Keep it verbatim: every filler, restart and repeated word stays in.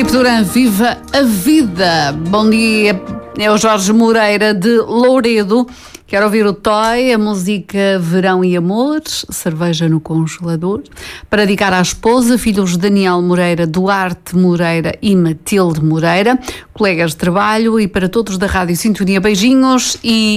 Filipe Duran, viva a vida! Bom dia, é o Jorge Moreira de Louredo. Quero ouvir o Toy, a música Verão e Amores, cerveja no congelador, para dedicar à esposa, filhos Daniel Moreira, Duarte Moreira e Matilde Moreira, colegas de trabalho e para todos da Rádio Sintonia. Beijinhos e